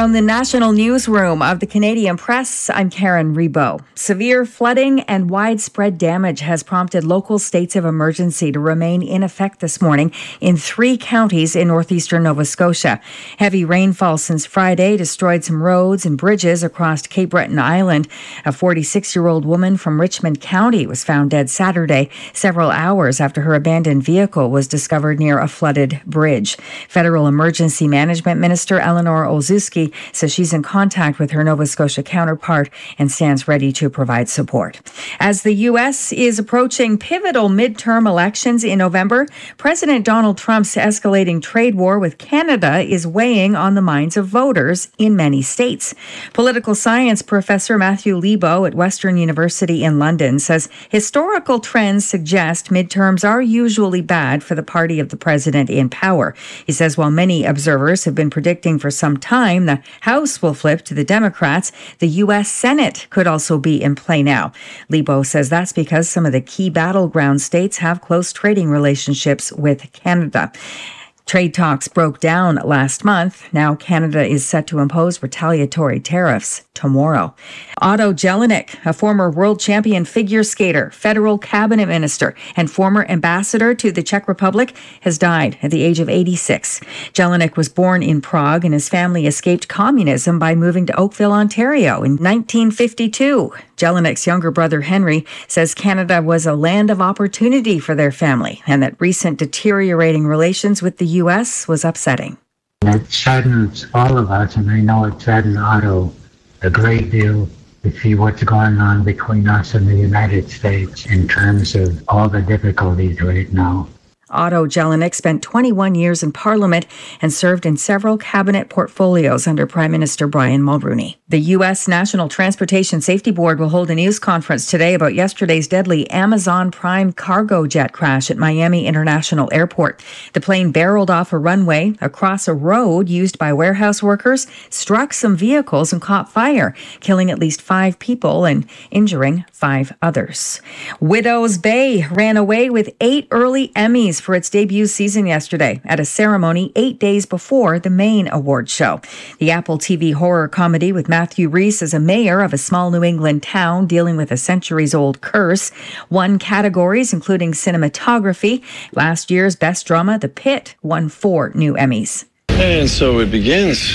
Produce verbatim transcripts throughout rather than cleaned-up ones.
From the National Newsroom of the Canadian Press, I'm Karen Rebo. Severe flooding and widespread damage has prompted local states of emergency to remain in effect this morning in three counties in northeastern Nova Scotia. Heavy rainfall since Friday destroyed some roads and bridges across Cape Breton Island. A forty-six-year-old woman from Richmond County was found dead Saturday, several hours after her abandoned vehicle was discovered near a flooded bridge. Federal Emergency Management Minister Eleanor Olszewski says she's in contact with her Nova Scotia counterpart and stands ready to provide support. As the U S is approaching pivotal midterm elections in November, President Donald Trump's escalating trade war with Canada is weighing on the minds of voters in many states. Political science professor Matthew Lebo at Western University in London says historical trends suggest midterms are usually bad for the party of the president in power. He says while many observers have been predicting for some time the House will flip to the Democrats, the U S Senate could also be in play now. Lebo says that's because some of the key battleground states have close trading relationships with Canada. Trade talks broke down last month. Now Canada is set to impose retaliatory tariffs tomorrow. Otto Jelinek, a former world champion figure skater, federal cabinet minister, and former ambassador to the Czech Republic, has died at the age of eighty-six. Jelinek was born in Prague, and his family escaped communism by moving to Oakville, Ontario in nineteen fifty-two. Jelinek's younger brother Henry says Canada was a land of opportunity for their family and that recent deteriorating relations with the U S was upsetting. It saddens all of us, and I know it saddened Otto a great deal to see what's going on between us and the United States in terms of all the difficulties right now. Otto Jelinek spent twenty-one years in Parliament and served in several cabinet portfolios under Prime Minister Brian Mulroney. The U S National Transportation Safety Board will hold a news conference today about yesterday's deadly Amazon Prime cargo jet crash at Miami International Airport. The plane barreled off a runway across a road used by warehouse workers, struck some vehicles and caught fire, killing at least five people and injuring five others. Widows Bay ran away with eight early Emmys for its debut season yesterday at a ceremony eight days before the main award show. The Apple T V horror comedy with Matthew Rhys as a mayor of a small New England town dealing with a centuries-old curse won categories including cinematography. Last year's best drama, The Pit, won four new Emmys. And so it begins.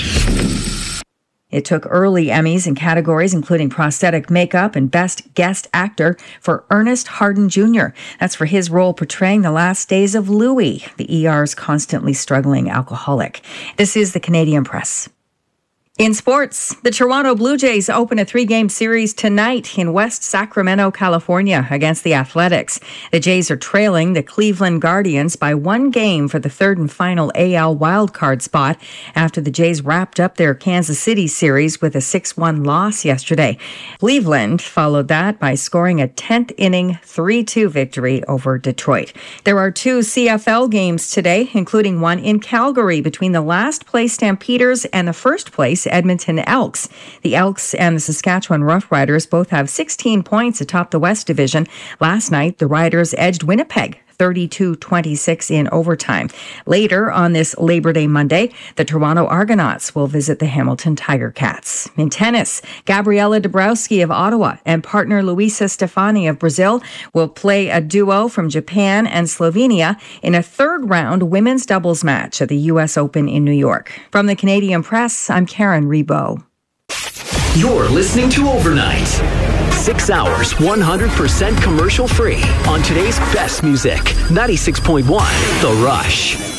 It took early Emmys in categories including prosthetic makeup and Best Guest Actor for Ernest Harden Junior That's for his role portraying the last days of Louis, the E R's constantly struggling alcoholic. This is the Canadian Press. In sports, the Toronto Blue Jays open a three-game series tonight in West Sacramento, California, against the Athletics. The Jays are trailing the Cleveland Guardians by one game for the third and final A L wildcard spot after the Jays wrapped up their Kansas City series with a six one loss yesterday. Cleveland followed that by scoring a tenth-inning three two victory over Detroit. There are two C F L games today, including one in Calgary between the last-place Stampeders and the first-place Edmonton Elks. The Elks and the Saskatchewan Roughriders both have sixteen points atop the West Division. Last night, the Riders edged Winnipeg thirty-two twenty-six in overtime. Later on this Labor Day Monday, the Toronto Argonauts will visit the Hamilton Tiger Cats. In tennis, Gabriela Dabrowski of Ottawa and partner Luisa Stefani of Brazil will play a duo from Japan and Slovenia in a third-round women's doubles match at the U S Open in New York. From the Canadian Press, I'm Karen Rebo. You're listening to Overnight. Six hours, one hundred percent commercial free on today's best music. ninety-six point one The Rush.